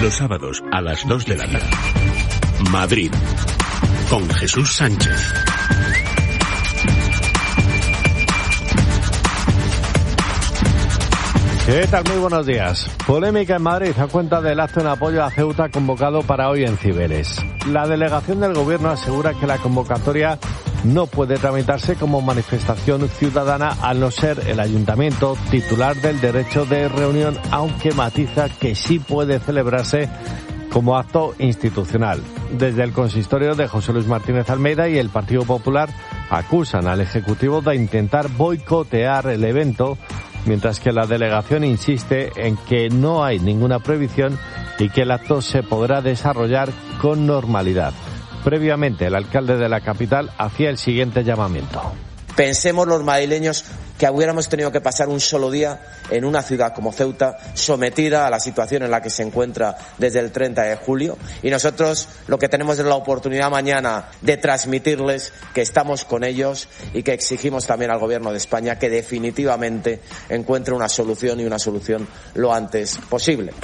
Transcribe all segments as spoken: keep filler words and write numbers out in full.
Los sábados a las dos de la tarde. Madrid, con Jesús Sánchez. ¿Qué tal? Muy buenos días. Polémica en Madrid a cuenta del acto en apoyo a Ceuta convocado para hoy en Ciberes. La delegación del Gobierno asegura que la convocatoria no puede tramitarse como manifestación ciudadana al no ser el Ayuntamiento titular del derecho de reunión, aunque matiza que sí puede celebrarse como acto institucional. Desde el consistorio de José Luis Martínez Almeida y el Partido Popular acusan al Ejecutivo de intentar boicotear el evento, mientras que la delegación insiste en que no hay ninguna prohibición y que el acto se podrá desarrollar con normalidad. Previamente, el alcalde de la capital hacía el siguiente llamamiento. Pensemos los madrileños que hubiéramos tenido que pasar un solo día en una ciudad como Ceuta, sometida a la situación en la que se encuentra desde el treinta de julio, y nosotros lo que tenemos es la oportunidad mañana de transmitirles que estamos con ellos y que exigimos también al Gobierno de España que definitivamente encuentre una solución y una solución lo antes posible.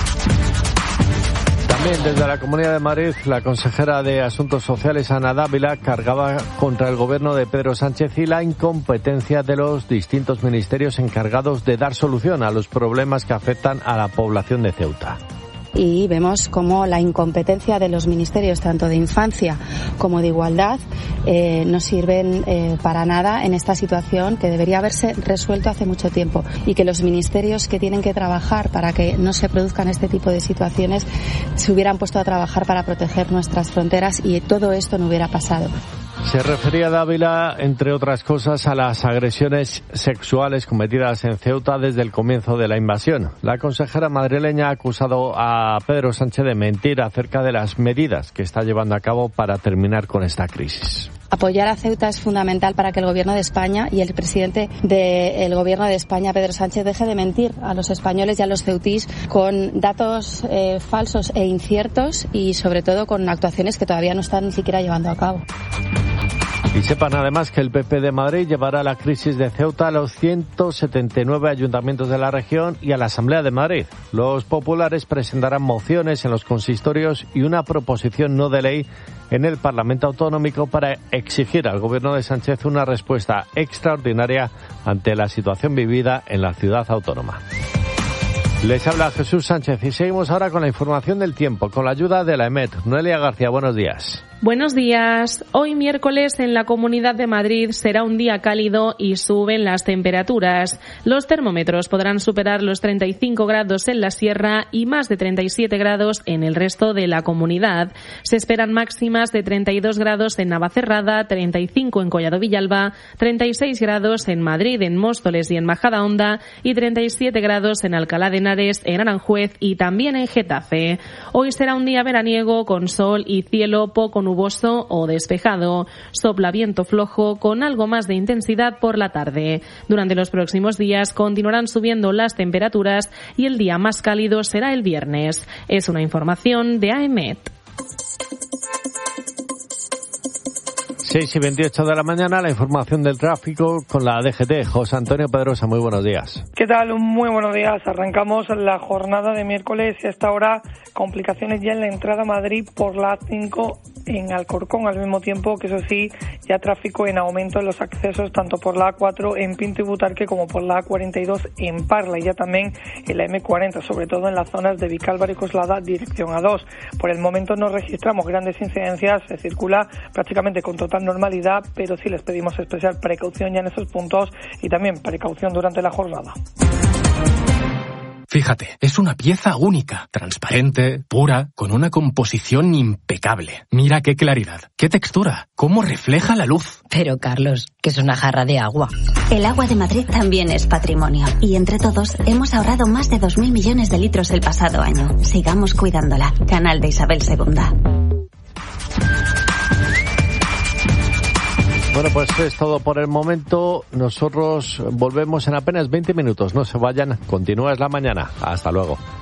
También desde la Comunidad de Madrid, la consejera de Asuntos Sociales, Ana Dávila, cargaba contra el gobierno de Pedro Sánchez y la incompetencia de los distintos ministerios encargados de dar solución a los problemas que afectan a la población de Ceuta. Y vemos cómo la incompetencia de los ministerios, tanto de Infancia como de Igualdad, eh, no sirven eh, para nada en esta situación que debería haberse resuelto hace mucho tiempo, y que los ministerios que tienen que trabajar para que no se produzcan este tipo de situaciones se hubieran puesto a trabajar para proteger nuestras fronteras y todo esto no hubiera pasado. Se refería Dávila, entre otras cosas, a las agresiones sexuales cometidas en Ceuta desde el comienzo de la invasión. La consejera madrileña ha acusado a Pedro Sánchez de mentir acerca de las medidas que está llevando a cabo para terminar con esta crisis. Apoyar a Ceuta es fundamental para que el Gobierno de España y el presidente del Gobierno de España, Pedro Sánchez, deje de mentir a los españoles y a los ceutís con datos eh, falsos e inciertos, y sobre todo con actuaciones que todavía no están ni siquiera llevando a cabo. Y sepan además que el P P de Madrid llevará la crisis de Ceuta a los ciento setenta y nueve ayuntamientos de la región y a la Asamblea de Madrid. Los populares presentarán mociones en los consistorios y una proposición no de ley en el Parlamento Autonómico para exigir al Gobierno de Sánchez una respuesta extraordinaria ante la situación vivida en la ciudad autónoma. Les habla Jesús Sánchez y seguimos ahora con la información del tiempo, con la ayuda de la EMET. Noelia García, buenos días. Buenos días. Hoy miércoles en la Comunidad de Madrid será un día cálido y suben las temperaturas. Los termómetros podrán superar los treinta y cinco grados en la sierra y más de treinta y siete grados en el resto de la comunidad. Se esperan máximas de treinta y dos grados en Navacerrada, treinta y cinco en Collado Villalba, treinta y seis grados en Madrid, en Móstoles y en Majadahonda y treinta y siete grados en Alcalá de Henares, en Aranjuez y también en Getafe. Hoy será un día veraniego con sol y cielo poco nuboso o despejado. Sopla viento flojo con algo más de intensidad por la tarde. Durante los próximos días continuarán subiendo las temperaturas y el día más cálido será el viernes. Es una información de AEMET. seis y veintiocho de la mañana, la información del tráfico con la D G T. José Antonio Pedrosa, muy buenos días. ¿Qué tal? Muy buenos días. Arrancamos la jornada de miércoles y hasta ahora complicaciones ya en la entrada a Madrid por la A cinco en Alcorcón, al mismo tiempo que, eso sí, ya tráfico en aumento en los accesos tanto por la A cuatro en Pinto y Butarque como por la A cuarenta y dos en Parla, y ya también en la M cuarenta, sobre todo en las zonas de Vicálvaro y Coslada, dirección A dos. Por el momento no registramos grandes incidencias, se circula prácticamente con total normalidad, pero sí les pedimos especial precaución ya en esos puntos y también precaución durante la jornada. Fíjate, es una pieza única, transparente, pura, con una composición impecable. Mira qué claridad, qué textura, cómo refleja la luz. Pero, Carlos, que es una jarra de agua. El agua de Madrid también es patrimonio. Y entre todos hemos ahorrado más de dos mil millones de litros el pasado año. Sigamos cuidándola. Canal de Isabel segunda. Bueno, pues es todo por el momento. Nosotros volvemos en apenas veinte minutos. No se vayan. Continúa Es la Mañana. Hasta luego.